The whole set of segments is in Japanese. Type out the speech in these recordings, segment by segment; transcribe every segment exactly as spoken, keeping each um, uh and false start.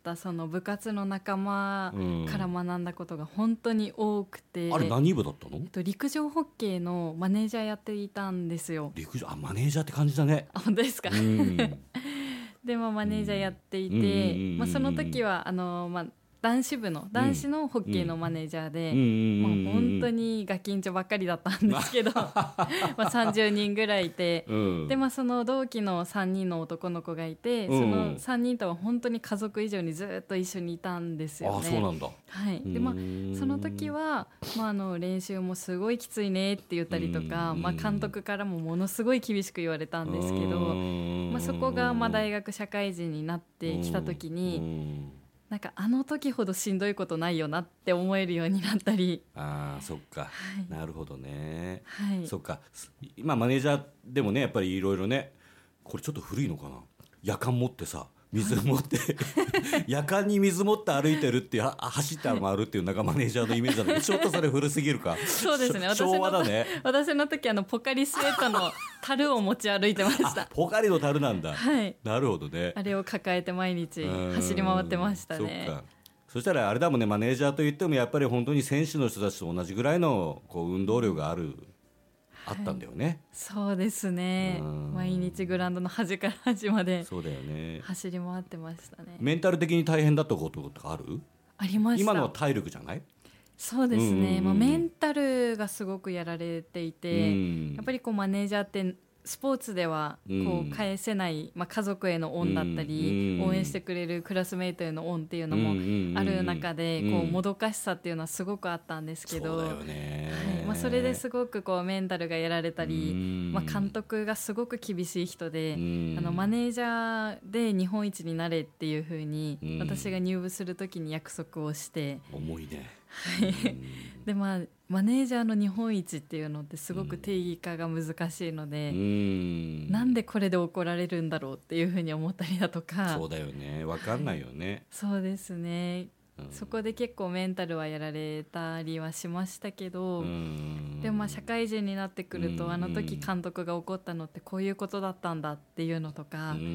ったその部活の仲間から学んだことが本当に多くて、 うん、あれ何部だったの？ えっと、陸上ホッケーのマネージャーやっていたんですよ。 陸上、あ、マネージャーって感じだね。 あ、本当ですか？ うんで、まあ、マネージャーやっていて、 うんうんうんうん、 まあ、その時はあの、まあ、男子部の男子のホッケーのマネージャーで、 うんまあ、本当にガキンチョばっかりだったんですけどまあさんじゅうにんぐらいいて、 うん、 で、まあ、その同期のさんにんの男の子がいて、そのさんにんとは本当に家族以上にずっと一緒にいたんですよね。 あ、そうなんだ。 はい。で、まあ、その時は、まあ、あの練習もすごいきついねって言ったりとか、まあ、監督からもものすごい厳しく言われたんですけど、まあ、そこがまあ大学社会人になってきた時に、なんかあの時ほどしんどいことないよなって思えるようになったり。 ああ、そっか、 はい、 なるほどね、 はい、 そっか。今マネージャーでもね、やっぱりいろいろね、これちょっと古いのかな、夜間持ってさ、水持って夜間に水持って歩いてるっていう、走って回るっていうなんかマネージャーのイメージなんだけど、ちょっとそれ古すぎるか。 そうですね、 昭和だね。 私の時あのポカリスエットの樽を持ち歩いてました。 ポカリの樽なんだ。 はい、 なるほどね。 あれを抱えて毎日走り回ってましたね。 そっか。そしたらあれだもんね、マネージャーといってもやっぱり本当に選手の人たちと同じぐらいのこう運動量がある、あったんだよね。はい、 そうですね。毎日グラウンドの端から端までそうだよね、走り回ってましたね。 メンタル的に大変だったこととかある？ありました。 今のは体力じゃない？ そうですね、まあ、メンタルがすごくやられていて、うん、やっぱりこうマネージャーってスポーツではこう返せない、まあ、家族への恩だったり、応援してくれるクラスメイトへの恩っていうのもある中で、こうもどかしさっていうのはすごくあったんですけど、 そうだよね、 はい、まあ、それですごくこうメンタルがやられたり、まあ、監督がすごく厳しい人で、あのマネージャーで日本一になれっていうふうに私が入部するときに約束をして、 重いね。 はい、で、まあ、マネージャーの日本一っていうのってすごく定義化が難しいので、うん、なんでこれで怒られるんだろうっていうふうに思ったりだとか。 そうだよね、分かんないよね、はい、 そうですね、うん、そこで結構メンタルはやられたりはしましたけど、うん、でもまあ社会人になってくると、うん、あの時監督が怒ったのってこういうことだったんだっていうのとか、うん、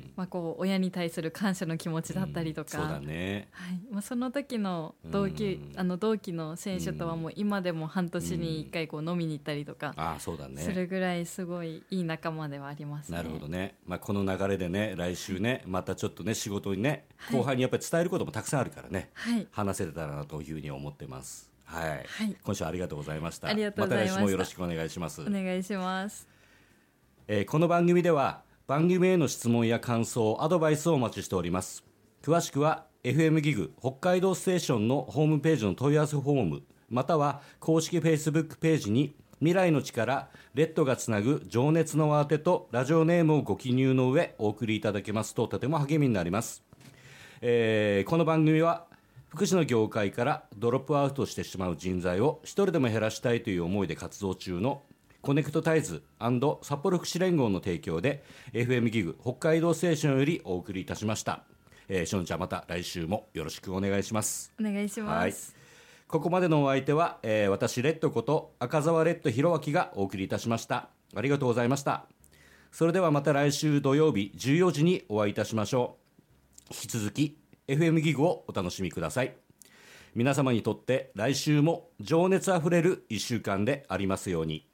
まあ、こう親に対する感謝の気持ちだったりとか、 うん、そうだね、 はい、まあ、その時の同期、うん、あの同期の選手とはもう今でも半年にいっかいこう飲みに行ったりとかするぐらいすごいいい仲間ではありますね。 なるほどね、まあ、この流れでね、来週ね、またちょっとね仕事にね、後輩にやっぱり伝えることもたくさんあるからね、はい、話せれたらなというふうに思ってます。はい、はい、今週はありがとうございました。 ありがとうございました。 また来週もよろしくお願いします。 お願いします。 えー、この番組では番組への質問や感想、アドバイスをお待ちしております。詳しくは エフエム ギグ北海道ステーションのホームページの問い合わせフォーム、または公式 Facebook ページに未来の力レッドがつなぐ情熱の輪当てとラジオネームをご記入の上お送りいただけますととても励みになります。えー、この番組は福祉の業界からドロップアウトしてしまう人材を一人でも減らしたいという思いで活動中のコネクトタイズ&札幌福祉連合の提供で エフエム ギグ北海道ステーションよりお送りいたしました。えー、しょんちゃんまた来週もよろしくお願いします。 お願いします。 はい、ここまでのお相手は、えー、私レッドこと赤澤レッド弘明がお送りいたしました。ありがとうございました。それではまた来週土曜日じゅうよじにお会いいたしましょう。引き続き エフエム ギグをお楽しみください。皆様にとって来週も情熱あふれるいっしゅうかんでありますように。